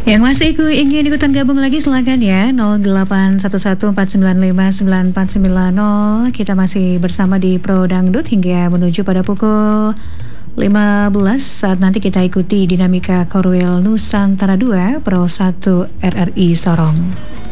Yang masih ingin ikutan gabung lagi silakan ya 081149599490. Kita masih bersama di Pro Dangdut hingga menuju pada pukul 15 saat nanti kita ikuti dinamika Korwil Nusantara 2 Pro 1 RRI Sorong.